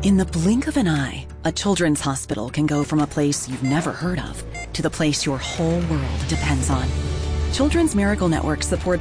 In the blink of an eye, a children's hospital can go from a place you've never heard of to the place your whole world depends on. Children's Miracle Network supports